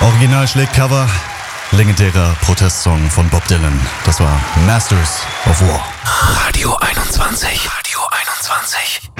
Original schlägt Cover. Legendärer Protestsong von Bob Dylan. Das war Masters of War. Radio 21. Radio 21.